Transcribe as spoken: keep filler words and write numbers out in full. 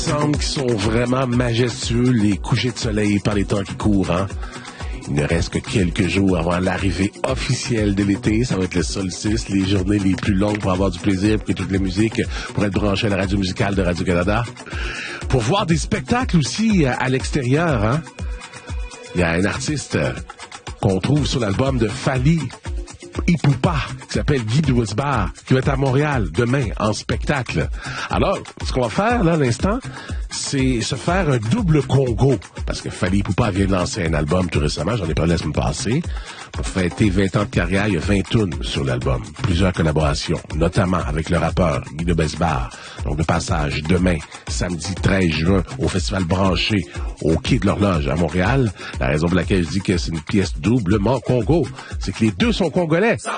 semble qu'ils sont vraiment majestueux, les couchers de soleil par les temps qui courent, hein? Il ne reste que quelques jours avant l'arrivée officielle de l'été. Ça va être le solstice, les journées les plus longues pour avoir du plaisir, pour que toutes les musiques pour être branchées à la radio musicale de Radio-Canada. Pour voir des spectacles aussi à, à l'extérieur, hein? Il y a un artiste qu'on trouve sur l'album de Fally Ipupa, qui s'appelle Guy Douesbar, qui va être à Montréal demain en spectacle. Alors, ce qu'on va faire là à l'instant, c'est se faire un double Congo, parce que Fally Ipupa vient de lancer un album tout récemment, j'en ai parlé la semaine passée. Pour fêter vingt ans de carrière, il y a vingt tunes sur l'album. Plusieurs collaborations, notamment avec le rappeur Guy Douesbar. Donc, de passage demain, samedi treize juin, au Festival Branché, au Quai de l'Horloge à Montréal. La raison pour laquelle je dis que c'est une pièce doublement Congo, c'est que les deux sont congolais.